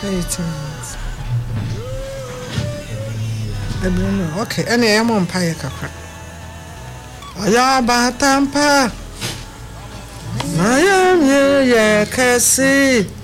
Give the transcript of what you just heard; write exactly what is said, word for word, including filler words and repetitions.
eighteen months. Ebruno, okay. Any I am on pie kakra. Aya batampa. Mayam ye ye kasi.